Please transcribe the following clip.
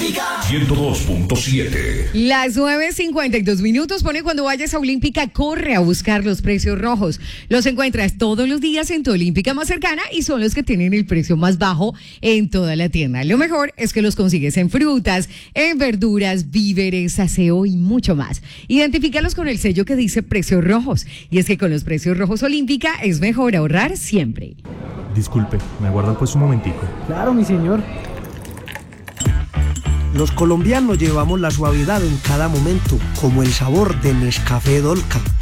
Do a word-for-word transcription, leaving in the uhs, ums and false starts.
ciento dos punto siete. Las nueve cincuenta y dos minutos. Pone cuando vayas a Olímpica, corre a buscar los precios rojos. Los encuentras todos los días en tu Olímpica más cercana y son los que tienen el precio más bajo en toda la tienda. Lo mejor es que los consigues en frutas, en verduras, víveres, aseo y mucho más. Identifícalos con el sello que dice precios rojos. Y es que con los precios rojos Olímpica es mejor ahorrar siempre. Disculpe, ¿me aguardan pues un momentico? Claro, mi señor. Los colombianos llevamos la suavidad en cada momento, como el sabor de Nescafé Dolca.